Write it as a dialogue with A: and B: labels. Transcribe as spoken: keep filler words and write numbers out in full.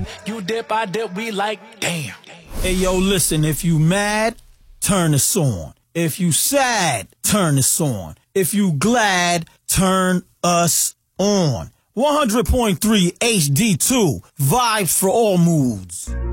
A: You dip, I dip, we like, damn.
B: Hey, yo, listen, if you mad, turn this on. If you sad, turn this on. If you glad, turn us on. one hundred point three H D two, vibes for all moods.